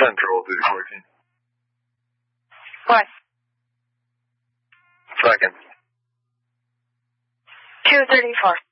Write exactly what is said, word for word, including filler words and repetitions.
Central to the fourteen. What? Second. two thirty-four.